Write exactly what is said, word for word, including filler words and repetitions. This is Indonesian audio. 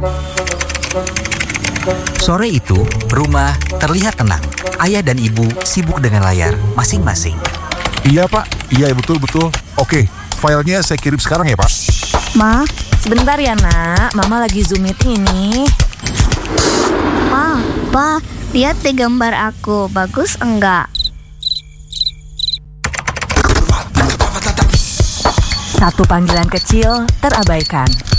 Sore itu, rumah terlihat tenang. Ayah dan ibu sibuk dengan layar masing-masing. Iya Pak, iya betul-betul. Oke, filenya saya kirim sekarang ya Pak. Ma, Sebentar ya nak, Mama lagi Zoom meeting ini. Pa, Pa, lihat deh gambar aku. Bagus enggak? Satu panggilan kecil terabaikan.